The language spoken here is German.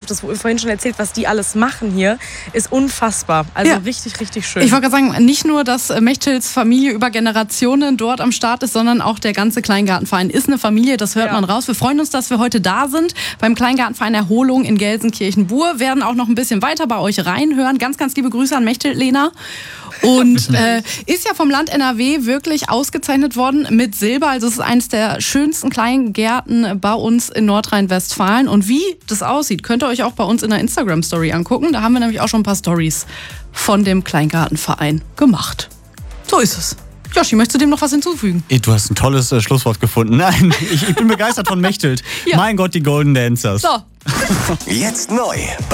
das vorhin schon erzählt, was die alles machen hier, ist unfassbar. Also richtig, richtig schön. Ich wollte gerade sagen, nicht nur, dass Mechtels Familie über Generationen dort am Start ist, sondern auch der ganze Kleingartenverein ist eine Familie, das hört man raus. Wir freuen uns, dass wir heute da sind beim Kleingartenverein Erholung in Gelsenkirchen-Bur, werden auch noch ein bisschen weiter bei euch reinhören. Ganz, ganz liebe Grüße an Mechtel, Lena. Und ist ja vom Land NRW wirklich ausgezeichnet worden mit Silber. Also es ist eines der schönsten Kleingärten bei uns in Nordrhein-Westfalen. Und wie das aussieht, könnt ihr euch auch bei uns in der Instagram-Story angucken. Da haben wir nämlich auch schon ein paar Stories von dem Kleingartenverein gemacht. So ist es. Joshi, möchtest du dem noch was hinzufügen? Du hast ein tolles Schlusswort gefunden. Nein, ich bin begeistert von Mechtelt. Mein Gott, die Golden Dancers. So. Jetzt neu